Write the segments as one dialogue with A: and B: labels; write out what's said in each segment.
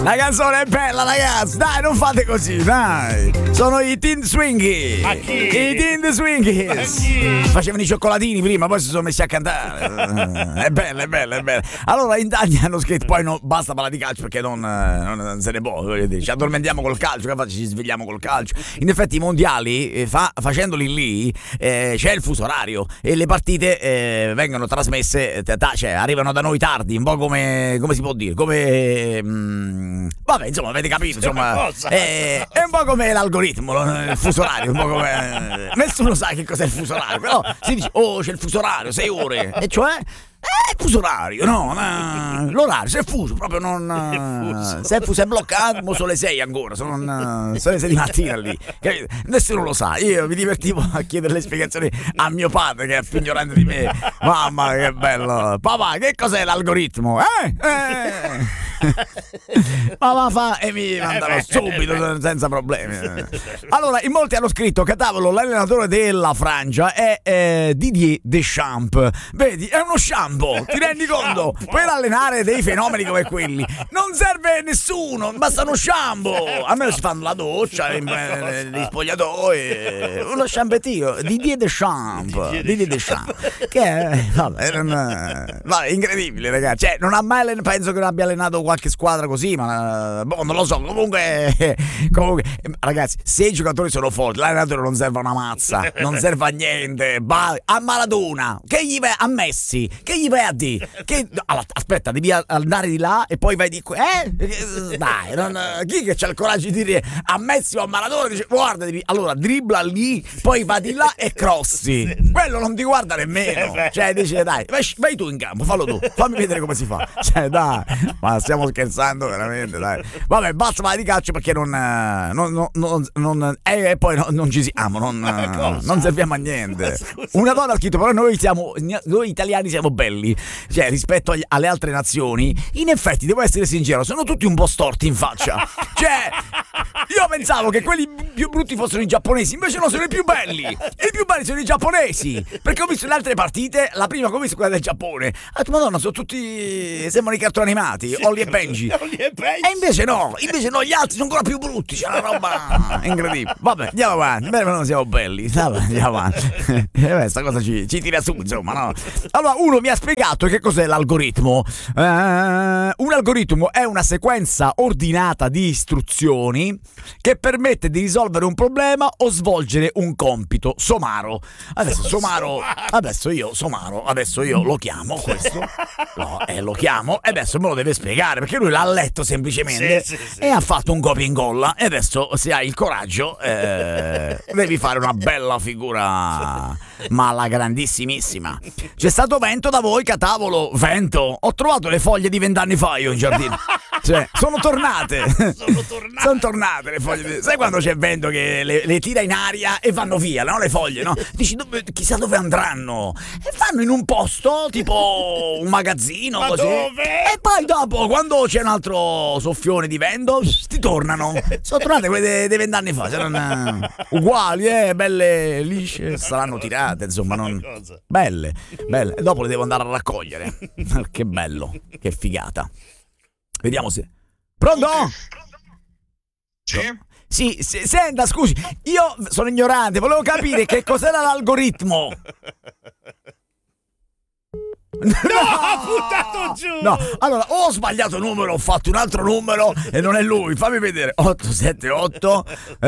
A: La canzone è bella, ragazzi. Dai, non fate così, dai. Sono i Teen Swingy.
B: Ma chi?
A: I Teen Swingy. Facevano i cioccolatini prima, poi si sono messi a cantare. È bella, è bella, è bella. Allora, in Italia hanno scritto, poi no, basta parlare di calcio perché non se ne può. Ci addormentiamo col calcio, che faccio? Ci svegliamo col calcio. In effetti i mondiali, facendoli lì, c'è il fuso orario e le partite vengono trasmesse, cioè arrivano da noi tardi, un po' come si può dire, come vabbè, insomma, avete capito, insomma, è un po' come l'algoritmo, il fuso orario, un po' come nessuno sa che cos'è il fuso orario, però si dice c'è il fuso orario, 6 ore, e cioè il fuso orario, no, l'orario si è fuso, proprio non se è fuso, è bloccato, mo sono le 6 ancora, sono le 6 di mattina lì, capito? Nessuno lo sa. Io mi divertivo a chiedere le spiegazioni a mio padre, che è più ignorante di me. Mamma, che bello. Papà, che cos'è l'algoritmo? Mamma fa e mi mandava subito senza problemi. Allora, in molti hanno scritto che tavolo l'allenatore della Francia è Didier Deschamps. Vedi, è uno shampoo, ti rendi conto? Per allenare dei fenomeni come quelli non serve nessuno, basta uno shampoo. A me si fanno la doccia negli spogliatoi. Uno sciampettino, Didier Deschamps, che è vabbè, incredibile, ragazzi. Cioè, non ha mai penso che non abbia allenato qualche squadra così, ma non lo so. Comunque, ragazzi, se i giocatori sono forti, l'allenatore non serve a una mazza, non serve a niente. A Maradona, che gli vai a Messi, che gli vai a dire? Aspetta, devi andare di là e poi vai di qua. Dai, chi che c'ha il coraggio di dire a Messi o a Maradona? Dice, guarda, allora dribbla lì, poi vai di là e crossi. Quello non ti guarda nemmeno. Cioè, dice, dai, vai tu in campo, fallo tu, fammi vedere come si fa. Cioè, dai, ma stiamo scherzando veramente, dai. Vabbè, basta parlare di calcio perché e poi non ci siamo, non serviamo a niente. Una donna ha scritto, però noi italiani siamo belli, cioè rispetto alle altre nazioni. In effetti, devo essere sincero, sono tutti un po' storti in faccia. Cioè, io pensavo che quelli più brutti fossero i giapponesi, invece no, sono i più belli. I più belli sono i giapponesi, perché ho visto in altre partite, la prima che ho visto è quella del Giappone. Ho detto, madonna, sono tutti, sembrano i cartoni animati, Holly e Benji. E invece no, gli altri sono ancora più brutti, c'è una roba incredibile. Vabbè, andiamo avanti, beh, non siamo belli. Vabbè, andiamo avanti. Questa cosa ci tira su, insomma, no? Allora, uno mi ha spiegato che cos'è l'algoritmo. Un algoritmo è una sequenza ordinata di istruzioni che permette di risolvere un problema o svolgere un compito somaro. Adesso io lo chiamo questo, lo chiamo e adesso me lo deve spiegare, perché lui l'ha letto semplicemente e ha fatto un copia e incolla, e adesso, se hai il coraggio, devi fare una bella figura, ma la grandissimissima. C'è stato vento da voi, catavolo? Vento? Ho trovato le foglie di 20 anni fa io in giardino. Cioè, sono tornate le foglie. Sai quando c'è vento che le tira in aria e vanno via, no? Le foglie, no? Dici, chissà dove andranno. E vanno in un posto, tipo un magazzino, così.
B: Dove?
A: E poi dopo, quando c'è un altro soffione di vento, ti tornano. Sono tornate quelle dei 20 anni fa. C'erano uguali, belle lisce. Saranno tirate, insomma, non... Belle. E dopo le devo andare a raccogliere. Che bello, che figata. Vediamo se... Pronto?
C: Sì?
A: Sì, senta, scusi, io sono ignorante, volevo capire che cos'era l'algoritmo.
B: No, ha buttato giù!
A: No, allora, ho sbagliato numero, ho fatto un altro numero e non è lui, fammi vedere. 878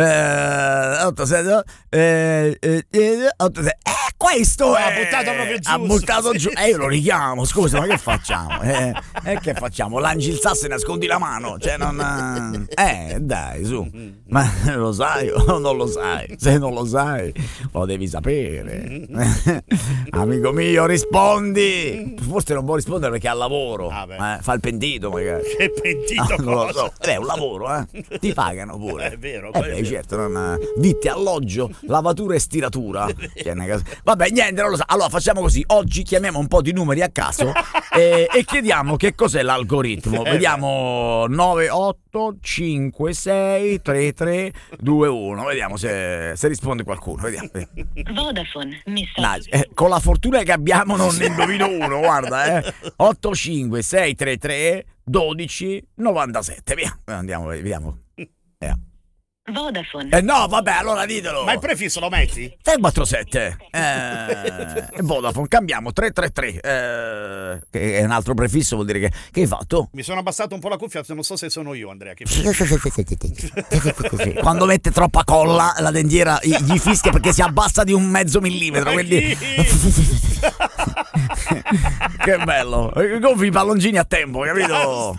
A: questo
B: ha buttato proprio giù.
A: Ha buttato giù. Io lo richiamo, scusa, ma che facciamo? Che facciamo? Lanci il sasso e nascondi la mano. Cioè, non... dai, su. Ma lo sai o non lo sai? Se non lo sai, lo devi sapere. Amico mio, rispondi. Forse non può rispondere perché ha lavoro. Fa il pentito, magari.
B: Che pentito?
A: Non lo so. È un lavoro, Ti pagano pure.
B: È vero.
A: Certo, vitti, alloggio, lavatura e stiratura. Vabbè, niente, non lo so. Allora facciamo così. Oggi chiamiamo un po' di numeri a caso e chiediamo che cos'è l'algoritmo. Vediamo 9, 8. 8563321. Vediamo se risponde qualcuno. Vediamo.
C: Vodafone, messaggio.
A: Con la fortuna che abbiamo non ne indovino uno, guarda, 85633 1297. Via. Andiamo, vediamo.
C: Vodafone.
A: No, vabbè, allora ditelo.
B: Ma il prefisso lo metti?
A: 347. Vodafone, cambiamo 333. Che è un altro prefisso, vuol dire che hai fatto?
B: Mi sono abbassato un po' la cuffia, non so se sono io, Andrea. Che...
A: Quando mette troppa colla la dendiera gli fischia perché si abbassa di 0,5 millimetro, quindi che bello, gonfi i palloncini a tempo, capito?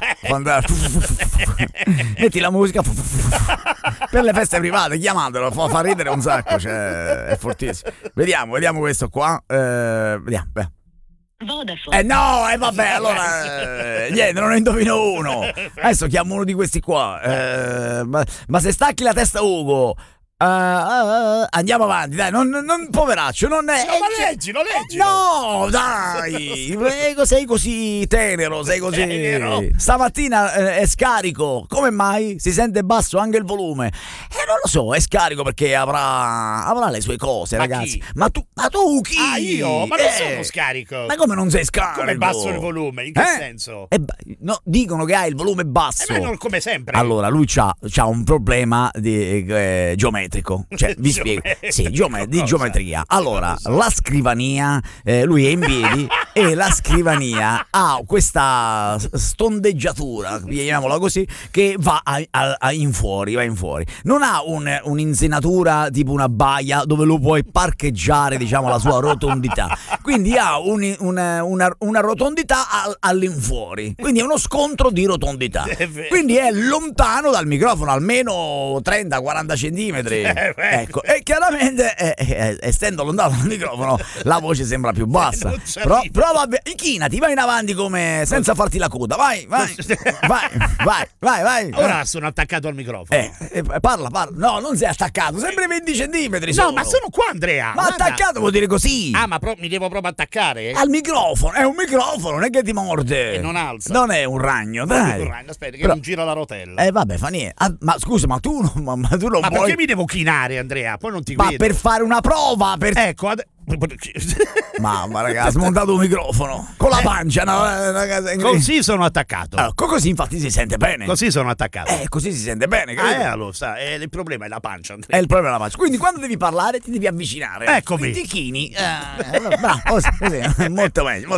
A: Metti la musica per le feste private, chiamatelo, fa ridere un sacco, cioè è fortissimo. Vediamo questo qua. Vediamo.
C: Vodafone.
A: No, vabbè, allora niente, non ne indovino uno. Adesso chiamo uno di questi qua. Ma se stacchi la testa Ugo, andiamo avanti, dai, non poveraccio, non è.
B: No, ma leggilo.
A: No, dai, sei così tenero, sei così.
B: Tenero.
A: Stamattina è scarico. Come mai? Si sente basso anche il volume. Non lo so, è scarico perché avrà le sue cose,
B: Ma
A: ragazzi.
B: chi?
A: Ma tu chi?
B: Ah, io? Ma non sono scarico.
A: Ma come non sei scarico?
B: Come basso il volume? In che senso?
A: No, dicono che hai il volume basso.
B: Ma non come sempre.
A: Allora, lui c'ha un problema di geometrico. Cioè, vi spiego. Sì, di geometria. Allora, la scrivania, lui è in piedi e la scrivania ha questa stondeggiatura, chiamiamola così, che va in fuori. Non ha un'insenatura tipo una baia dove lo puoi parcheggiare, diciamo, la sua rotondità. Quindi ha una rotondità all'infuori. Quindi è uno scontro di rotondità. Quindi è lontano dal microfono, almeno 30-40 centimetri. Ecco, e chiaramente essendo lontano dal microfono la voce sembra più bassa. Prova, inchinati, vai in avanti come senza farti la coda. Vai.
B: Ora sono attaccato al microfono.
A: Parla. No, non sei attaccato, sempre 20 centimetri.
B: No, ma sono qua, Andrea.
A: Ma attaccato vuol dire così.
B: Ah, ma mi devo proprio attaccare?
A: Al microfono, è un microfono, non è che ti morde.
B: E non alza.
A: Non è un ragno, dai.
B: Aspetta, che non gira la rotella.
A: Vabbè, fa niente. Ma scusa, ma tu non
B: Ma
A: puoi.
B: perché mi devo chinare, Andrea? Poi non ti
A: Ma
B: vedo.
A: per fare una prova,
B: Ecco,
A: Mamma, raga, ha smontato un microfono con la pancia, no?
B: Così sono attaccato.
A: Così infatti si sente bene.
B: Così sono attaccato.
A: Così si sente bene.
B: Allora, il problema è la pancia, Andrea.
A: È il problema della pancia. Quindi quando devi parlare ti devi avvicinare.
B: Eccomi.
A: Ti chini. Bravo, così. Molto meglio.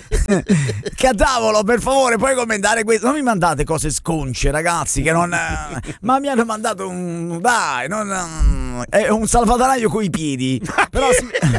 A: Cadavolo, per favore, puoi commentare questo. Non mi mandate cose sconce, ragazzi, che non. Ma mi hanno mandato un. Dai, non. È un salvadanaio coi piedi. Però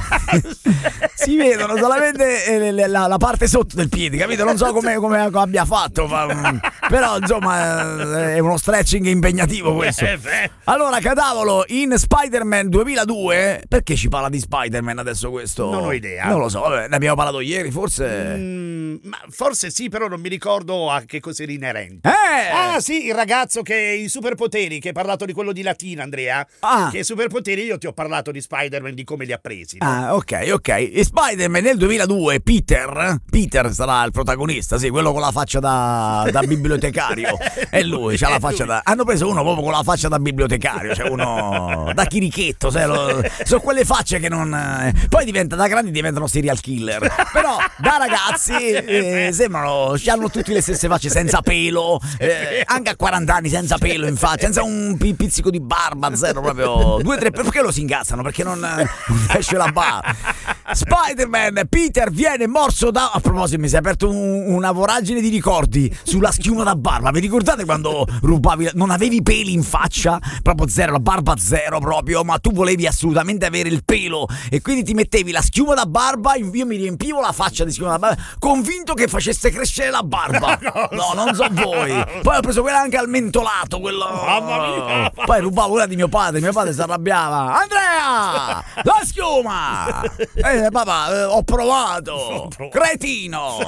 A: si vedono solamente la parte sotto del piede, capito? Non so come abbia fatto, però insomma è uno stretching impegnativo questo. Allora, Cadavolo, in Spider-Man 2002, perché ci parla di Spider-Man adesso questo?
B: Non ho idea.
A: Non lo so, vabbè, ne abbiamo parlato ieri, forse.
B: Ma forse sì, però non mi ricordo a che cos'era inerente.
A: Ah,
B: sì, il ragazzo che ha i superpoteri, che hai parlato di quello di Latina, Andrea. Che i superpoteri, io ti ho parlato di Spider-Man, di come li ha presi. No?
A: Ok. E Spider-Man nel 2002, Peter sarà il protagonista, sì, quello con la faccia da bibliotecario. È lui, c'ha la faccia da. Hanno preso uno proprio con la faccia da bibliotecario, cioè uno da chirichetto, sono quelle facce che non. Poi da grandi diventano serial killer. Però da ragazzi sembrano, hanno tutti le stesse facce, senza pelo, anche a 40 anni senza pelo in faccia, senza un pizzico di barba, zero, proprio 2-3. Perché lo si ingazzano? Perché non esce la barba. Spider-Man, Peter viene morso da. A proposito, mi si è aperto una voragine di ricordi sulla schiuma da barba. Vi ricordate quando rubavi? Non avevi peli in faccia, proprio zero, la barba zero proprio, ma tu volevi assolutamente avere il pelo e quindi ti mettevi la schiuma da barba. Io mi riempivo la faccia di schiuma da barba, convinto che facesse crescere la barba. No, non so voi. Poi ho preso quella anche al mentolato, quello.
B: Mamma mia.
A: Poi rubavo quella di mio padre si arrabbiava. Andrea, la schiuma. Papà, ho provato. Cretino.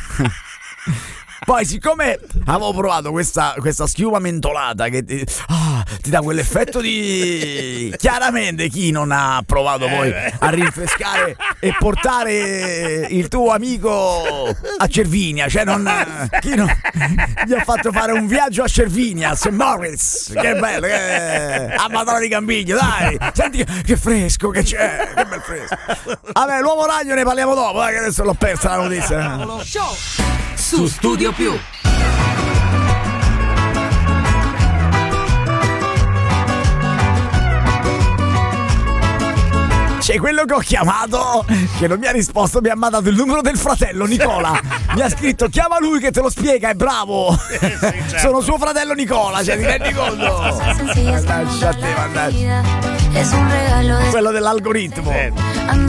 A: Poi siccome avevo provato questa schiuma mentolata che ti dà quell'effetto di... Chiaramente chi non ha provato poi a rinfrescare e portare il tuo amico a Cervinia, cioè chi non gli ha fatto fare un viaggio a Cervinia, a St. Moritz, che bello, a Madonna di Campiglio, dai, senti che fresco che c'è, che bel fresco. Vabbè, l'uomo ragno ne parliamo dopo, dai, che adesso l'ho persa la notizia.
D: Show su Studio Più.
A: C'è quello che ho chiamato, che non mi ha risposto, mi ha mandato il numero del fratello Nicola. Mi ha scritto chiama lui che te lo spiega, è bravo.
B: Sì, certo.
A: Sono suo fratello Nicola, cioè ti rendi conto? Lascia te, mannaggia. Quello dell'algoritmo.